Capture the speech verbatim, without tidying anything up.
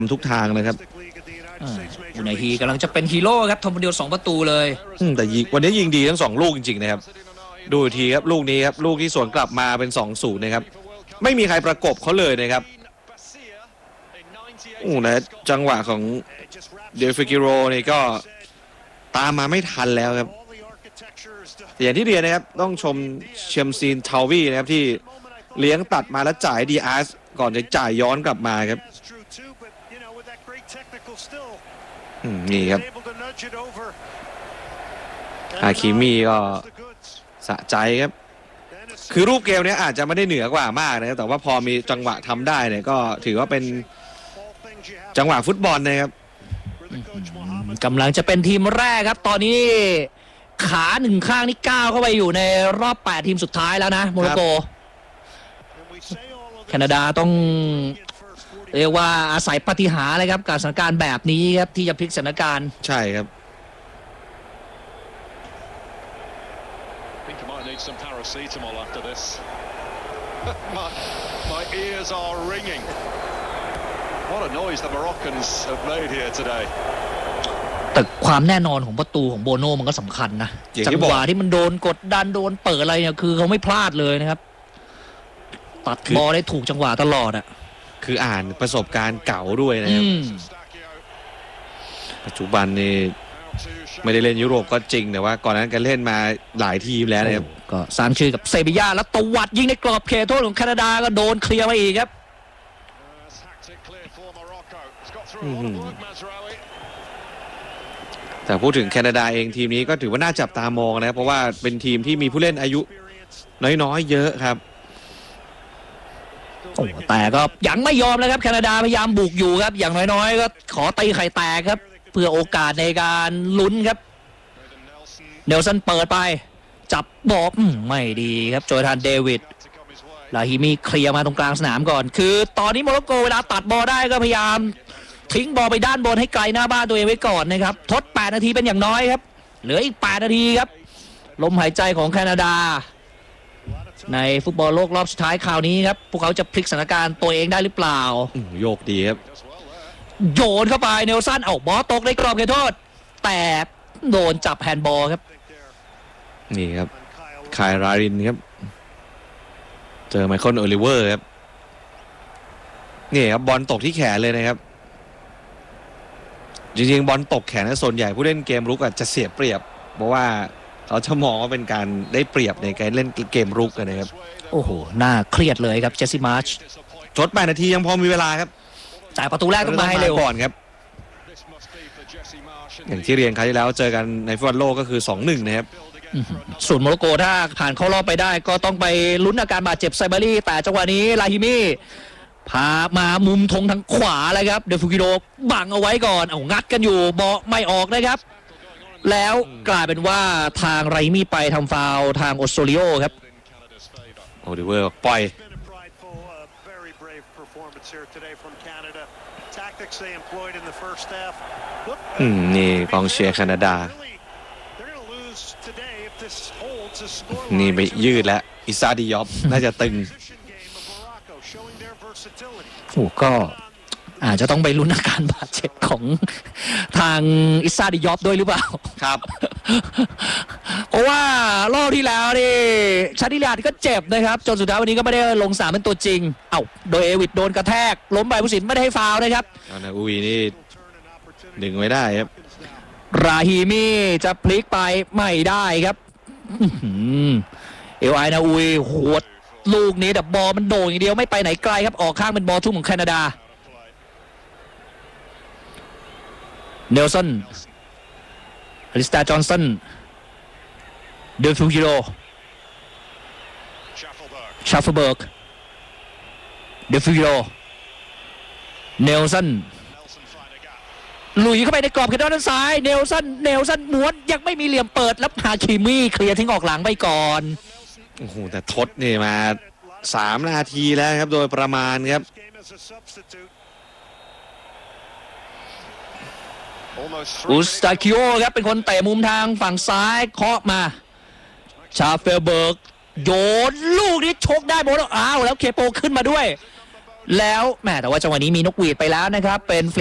ทุกทางนะครับอุนายฮีกำลังจะเป็นฮีโร่ครับทำคนเดียวสองประตูเลยแต่ยิงวันนี้ยิงดีทั้งสองลูกจริงๆนะครับดูทีครับลูกนี้ครับลูกที่สวนกลับมาเป็น สองศูนย์ นะครับไม่มีใครประกบเขาเลยนะครับโอ้นะจังหวะของเดลฟิกิโรนี่ก็ตามมาไม่ทันแล้วครับอย่างที่เรียนนะครับต้องชมเชมซีนทาววี่นะครับที่เลี้ยงตัดมาแล้วจ่ายดีอาร์สก่อนจะจ่ายย้อนกลับมาครับนี่ครับฮาคิมิก็สะใจครับคือรูปเกมนี้อาจจะไม่ได้เหนือกว่ามากนะครับแต่ว่าพอมีจังหวะทำได้เนี่ยก็ถือว่าเป็นจังหวะฟุตบอลนะครับกำลังจะเป็นทีมแรกครับตอนนี้ขาหนึ่งข้างนี่ก้าวเข้าไปอยู่ในรอบแปดทีมสุดท้ายแล้วนะโมร็อกโกแคนาดาต้องเรียกว่าอาศัยปาฏิหาริย์เลยครับกับสถานการณ์แบบนี้ครับที่จะพลิกสถานการณ์ใช่ครับแต่ความแน่นอนของประตูของโบโน่มันก็สำคัญนะจังหวะที่มันโดนกดดันโดนเปิดอะไรเนี่ยคือเขาไม่พลาดเลยนะครับตัดบอลได้ถูกจังหวะตลอดอ่ะคืออ่านประสบการณ์เก่าด้วยนะครับปัจจุบันนี่ไม่ได้เล่นยุโรปก็จริงแต่ว่าก่อนนั้นกันเล่นมาหลายทีมแล้วนะครับก็สร้างชื่อกับเซบีย่าแล้วตวัดยิงในกรอบเขตโทษของแคนาดาก็โดนเคลียร์มาอีกครับแต่พูดถึงแคนาดาเองทีมนี้ก็ถือว่าน่าจับตามองนะครับเพราะว่าเป็นทีมที่มีผู้เล่นอายุน้อยๆเยอะครับโอ้แต่ก็ยังไม่ยอมเลยครับแคนาดาพยายามบุกอยู่ครับอย่างน้อยๆก็ขอตีไข่แตกครับเพื่อโอกาสในการลุ้นครับเนลสันเปิดไปจับบอลไม่ดีครับโจทันเดวิดลาฮิมีเคลียร์มาตรงกลางสนามก่อนคือตอนนี้โมร็อกโกเวลาตัดบอลได้ก็พยายามทิ้งบอลไปด้านบนให้ไกลหน้าบ้านตัวเองไว้ก่อนนะครับทดแปดนาทีเป็นอย่างน้อยครับเหลืออีกแปดนาทีครับลมหายใจของแคนาดาในฟุตบอลโลกรอบสุดท้ายคราวนี้ครับพวกเขาจะพลิกสถานการณ์ตัวเองได้หรือเปล่าโยกดีครับโยนเข้าไปเนลสันเอาบอลตกในกรอบเขตโทษแต่โดนจับแฮนด์บอลครับนี่ครับคายรารินครับเจอไมเคิลโอลิเวอร์ครับนี่ครับบอลตกที่แขนเลยนะครับจริงๆบอลตกแขนส่วนใหญ่ผู้เล่นเกมรุกอาจจะเสียเปรียบเพราะว่าเขาจะมองว่าเป็นการได้เปรียบในการเล่นเกมรุกกันนะครับโอ้โหน่าเครียดเลยครับเจสซี่มาร์ชชดแปดนาทียังพอมีเวลาครับจ่ายประตูแรกต้องมาให้เร็วก่อนครับอย่างที่เรียนครั้งที่แล้วเจอกันในฟุตบอลโลกก็คือ สองหนึ่ง นะครับส่วนโมร็อกโกถ้าผ่านเข้ารอบไปได้ก็ต้องไปลุ้นอาการบาดเจ็บไซบารีแต่จังหวะนี้ลาฮิมิพามามุมธงทางขวาเลยครับเดฟูกิโดบังเอาไว้ก่อนเอางัดกันอยู่บอลไม่ออกนะครับแล้วกลายเป็นว่าทางไรมี่ไปทำฟาวล์ทางออสโตริโอครับโอลิเวอร์ปล่อยอืมนี่กองเชียร์แคนาดานี่ไปยืดแล้วอิซาดิยอฟน่าจะตึงโอ้ก็อาจจะต้องไปลุ้นอาการบาดเจ็บของทางอิซาดิยอฟด้วยหรือเปล่าครับเพราะว่ารอบที่แล้วนี่ชาดิลาดก็เจ็บนะครับจนสุดท้ายวันนี้ก็ไม่ได้ลงสนามเป็นตัวจริงเอ้าโดยเอวิดโดนกระแทกล้มไปผู้สินไม่ได้ให้ฟาวล์นะครับนาอุยนี่ดึงไว้ได้ครับราฮีมีจะพลิกไปไม่ได้ครับเอลไอนาอุยโหดลูกนี้แต่บอลมันโด่งอย่างเดียวไม่ไปไหนไกลครับออกข้างเป็นบอลทุ่มของแคนาดาเนลสันอลิสตาจอห์นสันเดลฟิกิโรชาฟเบิร์กเดลฟิกิโรเนลสันลุยเข้าไปในกรอบเขตด้านซ้ายเนลสันเนลสันม้วนยังไม่มีเหลี่ยมเปิดแล้วฮาคิมิเคลียร์ทิ้งออกหลังไปก่อนโอ้โหแต่ทดนี่มาสามนาทีแล้วครับโดยประมาณครับอุสตาคิโอครับเป็นคนเตะมุมทางฝั่งซ้ายเคาะมาชาเฟลเบิร์กโยนลูกนี้ชกได้บอลอ้าวแล้วเคโปขึ้นมาด้วยแล้วแหมแต่ว่าจังหวะนี้มีนกหวีดไปแล้วนะครับเป็น